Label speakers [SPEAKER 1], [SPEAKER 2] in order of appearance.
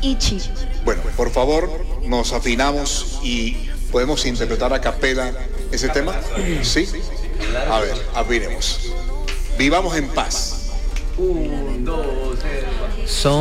[SPEAKER 1] Ichi.
[SPEAKER 2] Bueno, por favor, nos afinamos y podemos interpretar a capela ese tema. ¿Sí? A ver, afinemos. Vivamos en paz.
[SPEAKER 3] 1, 2, 3.
[SPEAKER 4] Son